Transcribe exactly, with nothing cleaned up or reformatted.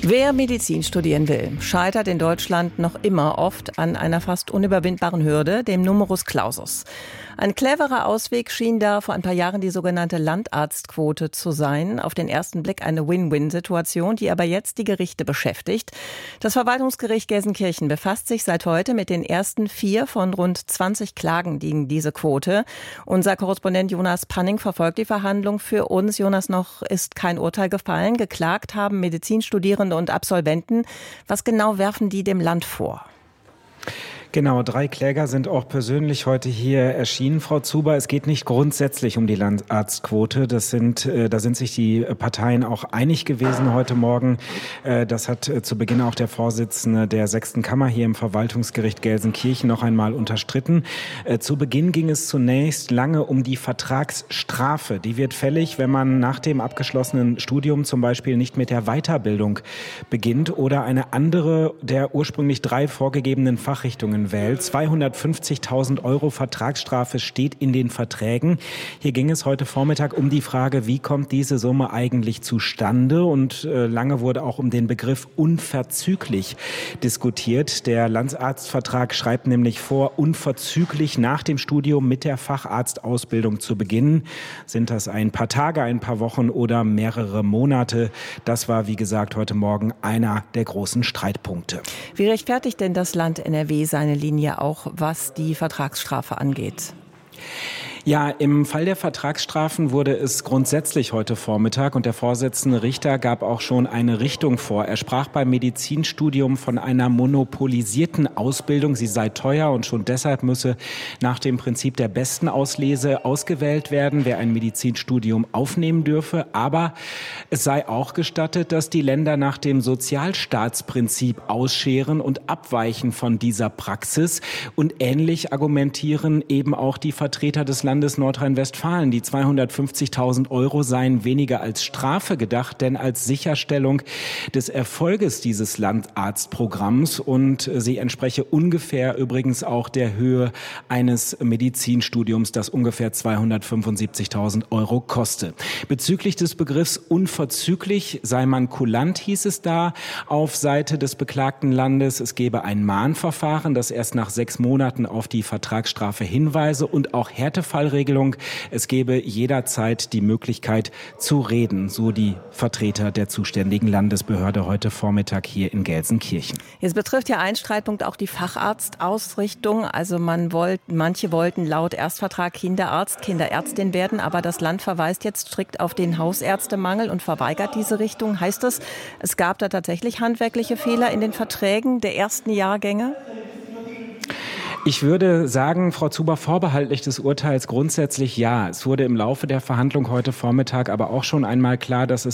Wer Medizin studieren will, scheitert in Deutschland noch immer oft an einer fast unüberwindbaren Hürde, dem Numerus Clausus. Ein cleverer Ausweg schien da vor ein paar Jahren die sogenannte Landarztquote zu sein. Auf den ersten Blick eine Win-Win-Situation, die aber jetzt die Gerichte beschäftigt. Das Verwaltungsgericht Gelsenkirchen befasst sich seit heute mit den ersten vier von rund zwanzig Klagen gegen diese Quote. Unser Korrespondent Jonas Panning verfolgt die Verhandlung für uns. Jonas, noch ist kein Urteil gefallen. Geklagt haben Medizinstudierende und Absolventen. Was genau werfen die dem Land vor? Genau, drei Kläger sind auch persönlich heute hier erschienen, Frau Zuber. Es geht nicht grundsätzlich um die Landarztquote. Das sind, äh, da sind sich die Parteien auch einig gewesen heute Morgen. Äh, das hat äh, zu Beginn auch der Vorsitzende der sechsten Kammer hier im Verwaltungsgericht Gelsenkirchen noch einmal unterstritten. Äh, zu Beginn ging es zunächst lange um die Vertragsstrafe. Die wird fällig, wenn man nach dem abgeschlossenen Studium zum Beispiel nicht mit der Weiterbildung beginnt oder eine andere der ursprünglich drei vorgegebenen Fachrichtungen wählt. zweihundertfünfzigtausend Euro Vertragsstrafe steht in den Verträgen. Hier ging es heute Vormittag um die Frage, wie kommt diese Summe eigentlich zustande? Und äh, lange wurde auch um den Begriff unverzüglich diskutiert. Der Landarztvertrag schreibt nämlich vor, unverzüglich nach dem Studium mit der Facharztausbildung zu beginnen. Sind das ein paar Tage, ein paar Wochen oder mehrere Monate? Das war, wie gesagt, heute Morgen einer der großen Streitpunkte. Wie rechtfertigt denn das Land N R W seine Linie auch, was die Vertragsstrafe angeht? Ja, im Fall der Vertragsstrafen wurde es grundsätzlich heute Vormittag und der Vorsitzende Richter gab auch schon eine Richtung vor. Er sprach beim Medizinstudium von einer monopolisierten Ausbildung. Sie sei teuer und schon deshalb müsse nach dem Prinzip der besten Auslese ausgewählt werden, wer ein Medizinstudium aufnehmen dürfe. Aber es sei auch gestattet, dass die Länder nach dem Sozialstaatsprinzip ausscheren und abweichen von dieser Praxis. Und ähnlich argumentieren eben auch die Vertreter des Landes Landes Nordrhein-Westfalen. Die zweihundertfünfzigtausend Euro seien weniger als Strafe gedacht, denn als Sicherstellung des Erfolges dieses Landarztprogramms und sie entspreche ungefähr übrigens auch der Höhe eines Medizinstudiums, das ungefähr zweihundertfünfundsiebzigtausend Euro koste. Bezüglich des Begriffs unverzüglich sei man kulant, hieß es da auf Seite des beklagten Landes. Es gebe ein Mahnverfahren, das erst nach sechs Monaten auf die Vertragsstrafe hinweise und auch Härtefallregelung. Es gebe jederzeit die Möglichkeit zu reden, so die Vertreter der zuständigen Landesbehörde heute Vormittag hier in Gelsenkirchen. Jetzt betrifft ja ein Streitpunkt auch die Facharztausrichtung. Also man wollt, manche wollten laut Erstvertrag Kinderarzt, Kinderärztin werden, aber das Land verweist jetzt strikt auf den Hausärztemangel und verweigert diese Richtung. Heißt das, es gab da tatsächlich handwerkliche Fehler in den Verträgen der ersten Jahrgänge? Ich würde sagen, Frau Zuber, vorbehaltlich des Urteils grundsätzlich ja. Es wurde im Laufe der Verhandlung heute Vormittag aber auch schon einmal klar, dass es